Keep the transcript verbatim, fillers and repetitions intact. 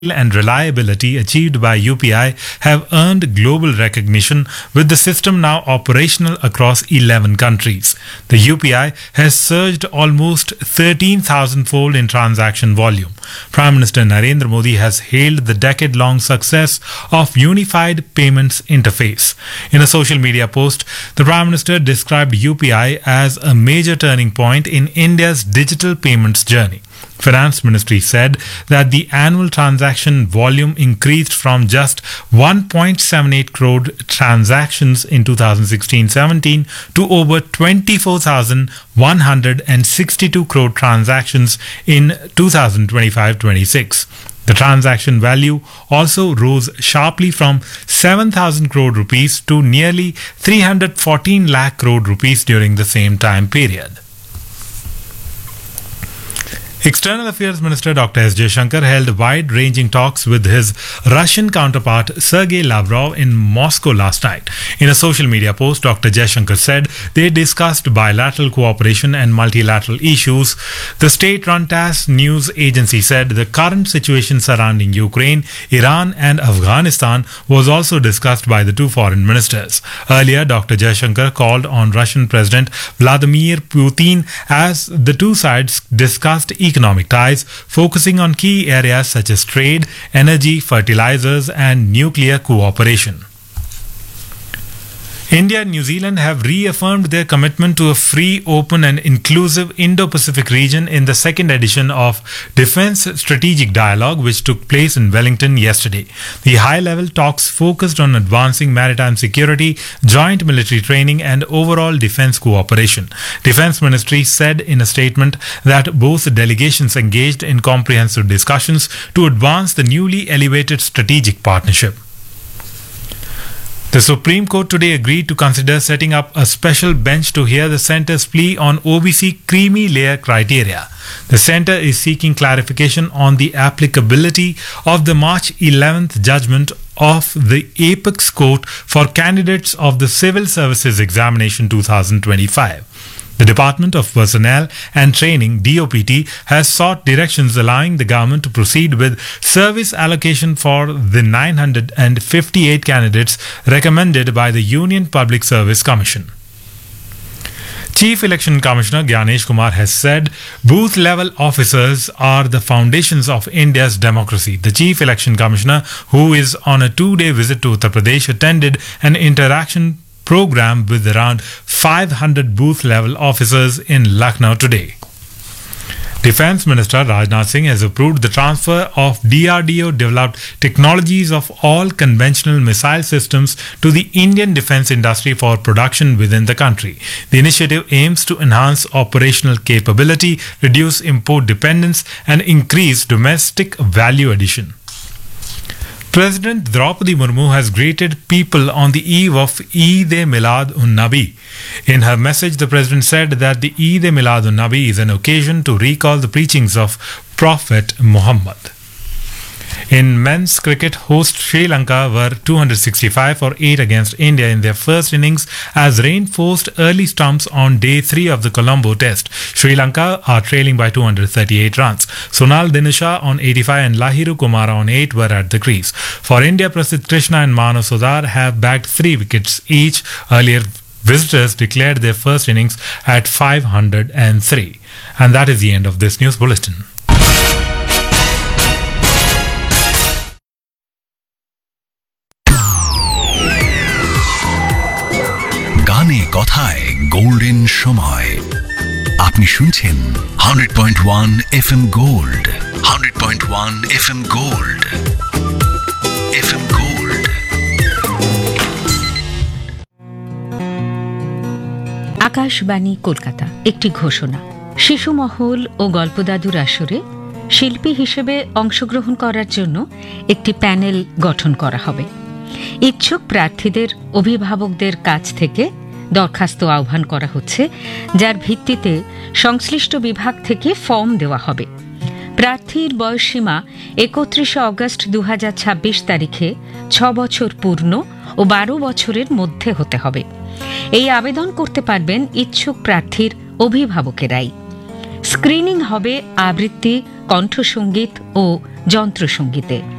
and reliability achieved by U P I have earned global recognition, with the system now operational across eleven countries. The U P I has surged almost thirteen thousand fold in transaction volume. Prime Minister Narendra Modi has hailed the decade-long success of Unified Payments Interface. In a social media post, the Prime Minister described U P I as a major turning point in India's digital payments journey. Finance Ministry said that the annual transaction volume increased from just one point seven eight crore transactions in two thousand sixteen seventeen to over twenty-four thousand one hundred sixty-two crore transactions in two thousand twenty-five twenty-six. The transaction value also rose sharply from seven thousand crore rupees to nearly three hundred fourteen lakh crore rupees during the same time period. External Affairs Minister Doctor S. Jaishankar held wide-ranging talks with his Russian counterpart Sergei Lavrov in Moscow last night. In a social media post, Doctor Jaishankar said they discussed bilateral cooperation and multilateral issues. The state-run TASS news agency said the current situation surrounding Ukraine, Iran and Afghanistan was also discussed by the two foreign ministers. Earlier, Doctor Jaishankar called on Russian President Vladimir Putin as the two sides discussed economic ties, focusing on key areas such as trade, energy, fertilizers, and nuclear cooperation. India and New Zealand have reaffirmed their commitment to a free, open and inclusive Indo-Pacific region in the second edition of Defence Strategic Dialogue, which took place in Wellington yesterday. The high-level talks focused on advancing maritime security, joint military training and overall defence cooperation. Defence Ministry said in a statement that both delegations engaged in comprehensive discussions to advance the newly elevated strategic partnership. The Supreme Court today agreed to consider setting up a special bench to hear the centre's plea on O B C creamy layer criteria. The centre is seeking clarification on the applicability of the March eleventh judgment of the Apex Court for candidates of the Civil Services Examination twenty twenty-five. The Department of Personnel and Training D O P T has sought directions allowing the government to proceed with service allocation for the nine hundred fifty-eight candidates recommended by the Union Public Service Commission. Chief Election Commissioner Gyanesh Kumar has said booth-level officers are the foundations of India's democracy. The Chief Election Commissioner, who is on a two-day visit to Uttar Pradesh, attended an interaction program with around five hundred booth-level officers in Lucknow today. Defence Minister Rajnath Singh has approved the transfer of D R D O-developed technologies of all conventional missile systems to the Indian defence industry for production within the country. The initiative aims to enhance operational capability, reduce import dependence and increase domestic value addition. President Draupadi Murmu has greeted people on the eve of Eid-e-Milad-un-Nabi. In her message, the President said that the Eid-e-Milad-un-Nabi is an occasion to recall the preachings of Prophet Muhammad. In men's cricket, host Sri Lanka were two hundred sixty-five for eight against India in their first innings as rain forced early stumps on day three of the Colombo Test. Sri Lanka are trailing by two hundred thirty-eight runs. Sonal Dinesha on eighty-five and Lahiru Kumara on eight were at the crease. For India, Prasidh Krishna and Mano Sodar have bagged three wickets each. Earlier, visitors declared their first innings at five hundred three. And that is the end of this news bulletin. গানে কথায় golden সময় আপনি শুনছেন hundred point one F M gold hundred point one F M gold F M gold Akashvani Kolkata একটি ঘোষণা শিশু মহল ও গল্পদাদুর আসরে শিল্পী হিসেবে অংশগ্রহণ করার জন্য একটি প্যানেল গঠন করা হবে। ইচ্ছুক প্রার্থীদের অভিভাবকদের কাছ থেকে দরখাস্ত আহ্বান করা হচ্ছে, যার ভিত্তিতে সংশ্লিষ্ট বিভাগ থেকে ফর্ম দেওয়া হবে। প্রার্থীর বয়সসীমা একত্রিশে অগস্ট দু হাজার ছাব্বিশ তারিখে ছ বছর পূর্ণ ও বারো বছরের মধ্যে হতে হবে। এই আবেদন করতে পারবেন ইচ্ছুক প্রার্থীর অভিভাবকেরাই। স্ক্রিনিং হবে আবৃত্তি, কণ্ঠসঙ্গীত ও যন্ত্রসঙ্গীতে।